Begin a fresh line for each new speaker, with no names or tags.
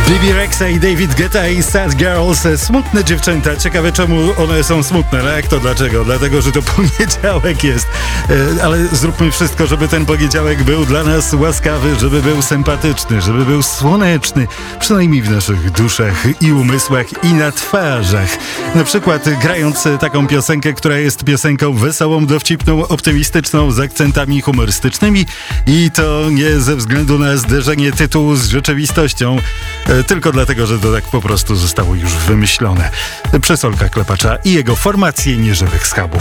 Bibi Rexa i David Guetta i Sad Girls. Smutne dziewczęta. Ciekawe, czemu one są smutne. No jak to, dlaczego? Dlatego, że to poniedziałek jest. Ale zróbmy wszystko, żeby ten poniedziałek był dla nas łaskawy, żeby był sympatyczny, żeby był słoneczny. Przynajmniej w naszych duszach i umysłach i na twarzach. Na przykład grając taką piosenkę, która jest piosenką wesołą, dowcipną, optymistyczną, z akcentami humorystycznymi. I to nie ze względu na zderzenie tytułu z rzeczywistością, tylko dlatego, że to tak po prostu zostało już wymyślone przez Olka Klepacza i jego formację nieżywych schabów.